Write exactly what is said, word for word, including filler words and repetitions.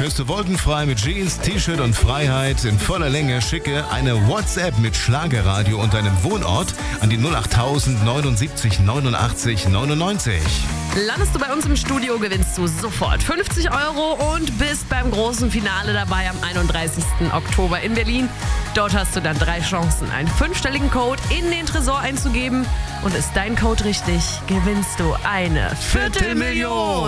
Hörst du Wolkenfrei mit Jeans, T-Shirt und Freiheit in voller Länge, schicke eine WhatsApp mit Schlagerradio und deinem Wohnort an die null acht tausend neunundsiebzig neunundachtzig neunundneunzig. Landest du bei uns im Studio, gewinnst du sofort fünfzig Euro und bist beim großen Finale dabei am einunddreißigsten Oktober in Berlin. Dort hast du dann drei Chancen, einen fünfstelligen Code in den Tresor einzugeben. Und ist dein Code richtig, gewinnst du eine Viertelmillion.